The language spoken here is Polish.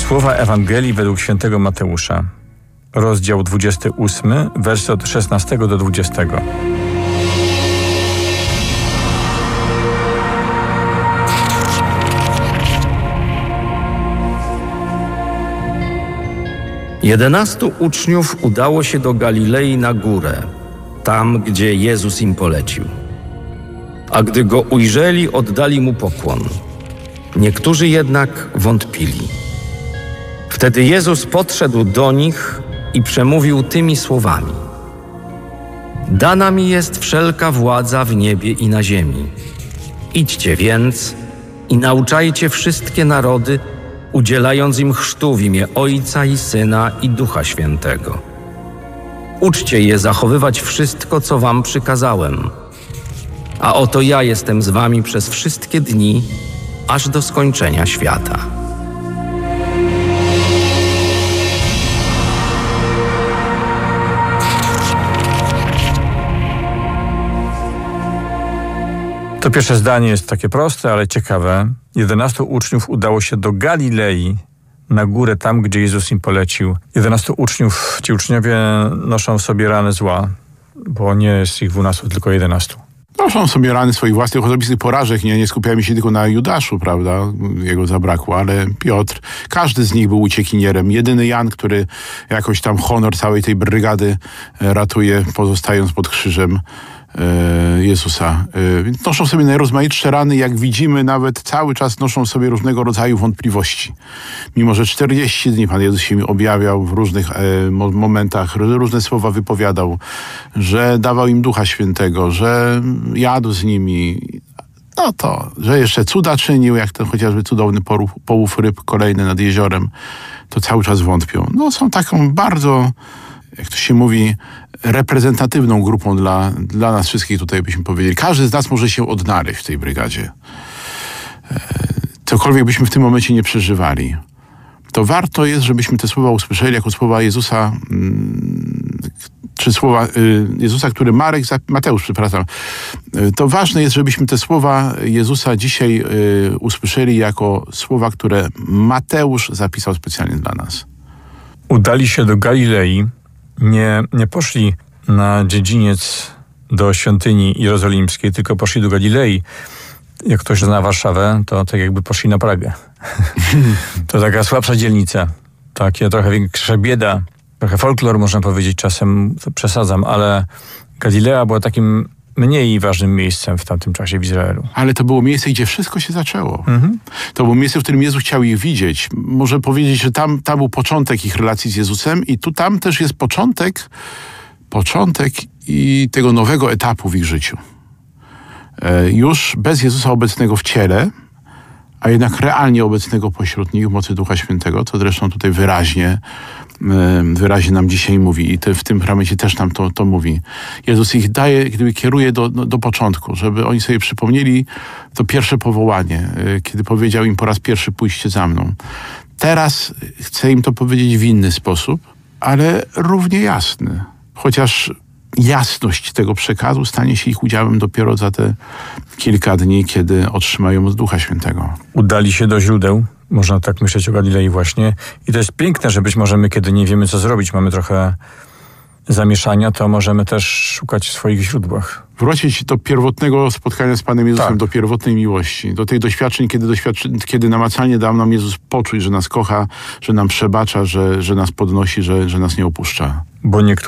Słowa Ewangelii według świętego Mateusza, rozdział 28, wersy od 16 do 20. Jedenastu uczniów udało się do Galilei na górę, tam, gdzie Jezus im polecił. A gdy Go ujrzeli, oddali Mu pokłon. Niektórzy jednak wątpili. Wtedy Jezus podszedł do nich i przemówił tymi słowami: Dana mi jest wszelka władza w niebie i na ziemi. Idźcie więc i nauczajcie wszystkie narody, udzielając im chrztu w imię Ojca i Syna i Ducha Świętego. Uczcie je zachowywać wszystko, co wam przykazałem. A oto ja jestem z wami przez wszystkie dni, aż do skończenia świata. To pierwsze zdanie jest takie proste, ale ciekawe. 11 uczniów udało się do Galilei, na górę, tam, gdzie Jezus im polecił. 11 uczniów, ci uczniowie noszą w sobie rany zła, bo nie jest ich 12, tylko 11. Noszą sobie rany swoich własnych osobistych porażek. Nie skupiamy się tylko na Judaszu, prawda? Jego zabrakło, ale Piotr, każdy z nich był uciekinierem. Jedyny Jan, który jakoś tam honor całej tej brygady ratuje, pozostając pod krzyżem Jezusa. Noszą sobie najrozmaitsze rany, jak widzimy, nawet cały czas noszą sobie różnego rodzaju wątpliwości. Mimo że 40 dni Pan Jezus się mi objawiał w różnych momentach, różne słowa wypowiadał, że dawał im Ducha Świętego, że jadł z nimi, no to, że jeszcze cuda czynił, jak ten chociażby cudowny połów ryb kolejny nad jeziorem, to cały czas wątpią. No są taką bardzo, jak to się mówi, reprezentatywną grupą dla nas wszystkich, tutaj byśmy powiedzieli. Każdy z nas może się odnaleźć w tej brygadzie. Cokolwiek byśmy w tym momencie nie przeżywali, to warto jest, żebyśmy te słowa usłyszeli jako słowa Jezusa, czy słowa Jezusa, który Mateusz, przepraszam. To ważne jest, żebyśmy te słowa Jezusa dzisiaj usłyszeli jako słowa, które Mateusz zapisał specjalnie dla nas. Udali się do Galilei, nie poszli na dziedziniec do świątyni jerozolimskiej, tylko poszli do Galilei. Jak ktoś zna Warszawę, to tak jakby poszli na Pragę. To taka słabsza dzielnica, takie trochę większa bieda, trochę folklor można powiedzieć, czasem to przesadzam, ale Galilea była takim mniej ważnym miejscem w tamtym czasie w Izraelu. Ale to było miejsce, gdzie wszystko się zaczęło. To było miejsce, w którym Jezus chciał ich widzieć. Może powiedzieć, że tam był początek ich relacji z Jezusem i tam też jest początek i tego nowego etapu w ich życiu. Już bez Jezusa obecnego w ciele, a jednak realnie obecnego pośród nich w mocy Ducha Świętego, to zresztą tutaj wyraźnie nam dzisiaj mówi i w tym fragmencie też nam to mówi. Jezus ich kieruje do początku, żeby oni sobie przypomnieli to pierwsze powołanie, kiedy powiedział im po raz pierwszy: pójście za mną. Teraz chcę im to powiedzieć w inny sposób, ale równie jasny. Chociaż jasność tego przekazu stanie się ich udziałem dopiero za te kilka dni, kiedy otrzymają od Ducha Świętego. Udali się do źródeł. Można tak myśleć o Galilei właśnie. I to jest piękne, że być może my, kiedy nie wiemy, co zrobić, mamy trochę zamieszania, to możemy też szukać w swoich źródłach. Wrócić do pierwotnego spotkania z Panem Jezusem, do pierwotnej miłości, do tych doświadczeń, kiedy namacalnie dał nam Jezus poczuć, że nas kocha, że nam przebacza, że nas podnosi, że nas nie opuszcza. Bo niektórzy